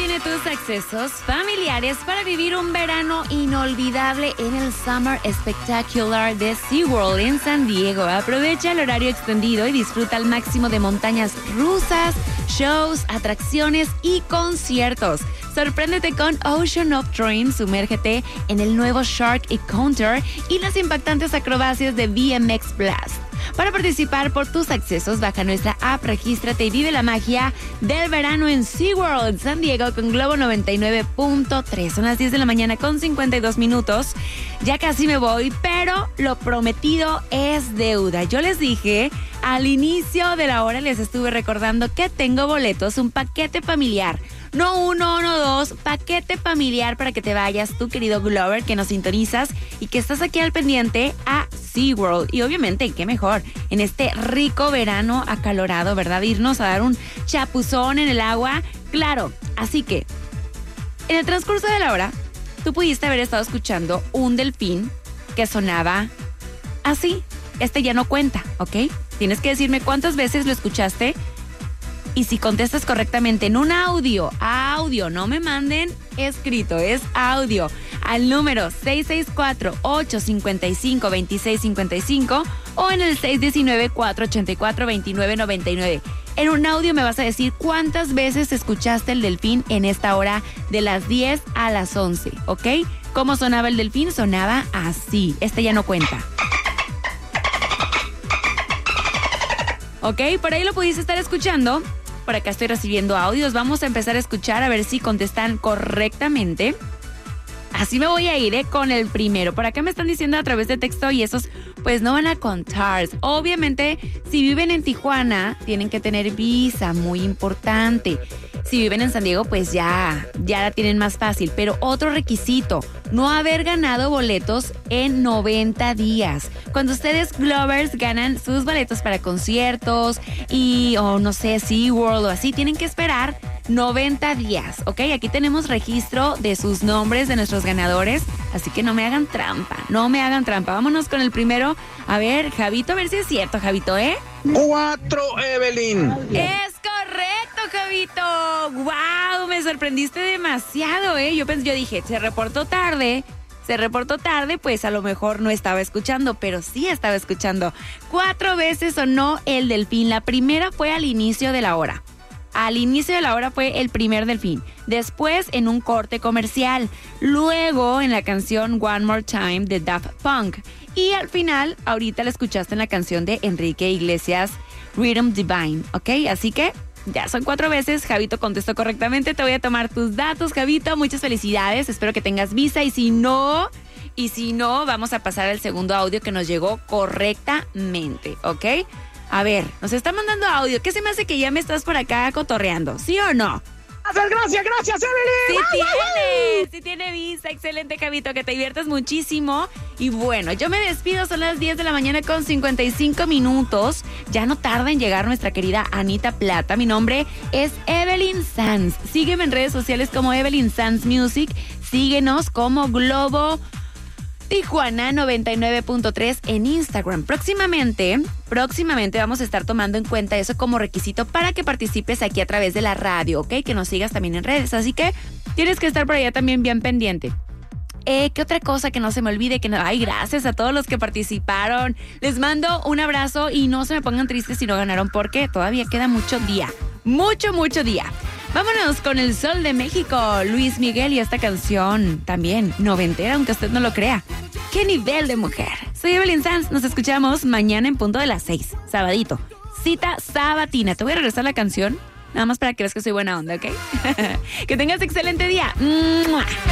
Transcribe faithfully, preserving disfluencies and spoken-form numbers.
tiene tus accesos familiares para vivir un verano inolvidable en el Summer Spectacular de SeaWorld en San Diego. Aprovecha el horario extendido y disfruta al máximo de montañas rusas, shows, atracciones y conciertos. Sorpréndete con Ocean of Dreams, sumérgete en el nuevo Shark Encounter y las impactantes acrobacias de B M X Blast. Para participar por tus accesos, baja nuestra app, regístrate y vive la magia del verano en SeaWorld San Diego con Globo noventa y nueve punto tres. Son las diez de la mañana con cincuenta y dos minutos. Ya casi me voy, pero lo prometido es deuda. Yo les dije al inicio de la hora, les estuve recordando que tengo boletos, un paquete familiar. No uno, no dos, paquete familiar para que te vayas, tú querido Glover, que nos sintonizas y que estás aquí al pendiente a SeaWorld. Y obviamente, qué mejor, en este rico verano acalorado, ¿verdad? Irnos a dar un chapuzón en el agua, claro. Así que, en el transcurso de la hora, tú pudiste haber estado escuchando un delfín que sonaba así. Este ya no cuenta, ¿ok? Tienes que decirme cuántas veces lo escuchaste. Y si contestas correctamente en un audio, audio, no me manden escrito, es audio, al número seis seis cuatro, ocho cinco cinco, dos seis cinco cinco o en el seis uno nueve, cuatro ocho cuatro, dos nueve nueve nueve. En un audio me vas a decir cuántas veces escuchaste el delfín en esta hora de las diez a las once, ¿ok? ¿Cómo sonaba el delfín? Sonaba así. Este ya no cuenta. ¿Ok? Por ahí lo pudiste estar escuchando. Por acá estoy recibiendo audios. Vamos a empezar a escuchar a ver si contestan correctamente. Así me voy a ir, ¿eh? Con el primero. Por acá me están diciendo a través de texto y esos pues no van a contar. Obviamente, si viven en Tijuana, tienen que tener visa, muy importante. Si viven en San Diego, pues ya, ya la tienen más fácil. Pero otro requisito, no haber ganado boletos en noventa días. Cuando ustedes, Glovers, ganan sus boletos para conciertos y, o no sé, SeaWorld o así, tienen que esperar noventa días, ¿ok? Aquí tenemos registro de sus nombres de nuestros ganadores, así que no me hagan trampa, no me hagan trampa. Vámonos con el primero. A ver, Javito, a ver si es cierto, Javito, ¿eh? Cuatro, Evelyn. Es correcto, Javito. ¡Wow! Me sorprendiste demasiado, ¿eh? Yo pensé, yo dije, se reportó tarde. Se reportó tarde, pues a lo mejor no estaba escuchando, pero sí estaba escuchando. Cuatro veces sonó el delfín. La primera fue al inicio de la hora. Al inicio de la hora fue el primer delfín. Después en un corte comercial. Luego en la canción One More Time de Daft Punk. Y al final, ahorita la escuchaste en la canción de Enrique Iglesias, Rhythm Divine, ¿ok? Así que ya son cuatro veces. Javito contestó correctamente. Te voy a tomar tus datos, Javito. Muchas felicidades. Espero que tengas visa. Y si no, y si no, vamos a pasar al segundo audio que nos llegó correctamente, ¿ok? A ver, nos está mandando audio. ¿Qué se me hace que ya me estás por acá cotorreando? ¿Sí o no? Gracias, gracias, Evelyn. Sí tiene, sí tiene visa. Excelente, Javito, que te diviertas muchísimo. Y bueno, yo me despido, son las diez de la mañana con cincuenta y cinco minutos. Ya no tarda en llegar nuestra querida Anita Plata. Mi nombre es Evelyn Sanz. Sígueme en redes sociales como Evelyn Sanz Music. Síguenos como Globo Tijuana noventa y nueve punto tres en Instagram. Próximamente, próximamente vamos a estar tomando en cuenta eso como requisito para que participes aquí a través de la radio, ¿ok? Que nos sigas también en redes. Así que tienes que estar por allá también bien pendiente. Eh, ¿qué otra cosa que no se me olvide? Que no, ay, gracias a todos los que participaron. Les mando un abrazo y no se me pongan tristes si no ganaron porque todavía queda mucho día. Mucho, mucho día. Vámonos con el Sol de México, Luis Miguel y esta canción también noventera, aunque usted no lo crea. ¡Qué nivel de mujer! Soy Evelyn Sanz, nos escuchamos mañana en punto de las seis, sabadito. Cita sabatina. Te voy a regresar la canción, nada más para que veas que soy buena onda, ¿ok? Que tengas excelente día. ¡Mua!